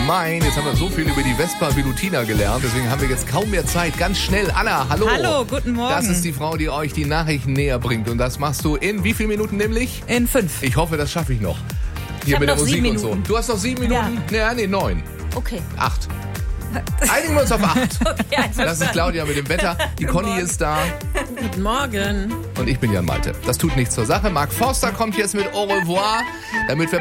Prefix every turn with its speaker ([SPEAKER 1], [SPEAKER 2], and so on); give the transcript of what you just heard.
[SPEAKER 1] gemein. Jetzt haben wir so viel über die Vespa Velutina gelernt. Deswegen haben wir jetzt kaum mehr Zeit. Ganz schnell. Anna, hallo.
[SPEAKER 2] Hallo, guten Morgen.
[SPEAKER 1] Das ist die Frau, die euch die Nachrichten näher bringt. Und das machst du in wie vielen Minuten nämlich?
[SPEAKER 2] In 5.
[SPEAKER 1] Ich hoffe, das schaffe ich noch. Hier
[SPEAKER 3] hab
[SPEAKER 1] mit der
[SPEAKER 3] noch
[SPEAKER 1] Musik
[SPEAKER 3] 7
[SPEAKER 1] und so.
[SPEAKER 3] Minuten.
[SPEAKER 1] Du hast noch 7 Minuten? Ja. Nee, 9.
[SPEAKER 3] Okay.
[SPEAKER 1] 8. Einigen wir uns auf 8.
[SPEAKER 3] Okay,
[SPEAKER 1] Das ist Claudia mit dem Wetter. Die Conny ist da.
[SPEAKER 2] Guten Morgen.
[SPEAKER 1] Und ich bin Jan Malte. Das tut nichts zur Sache. Mark Forster kommt jetzt mit Au revoir, damit wir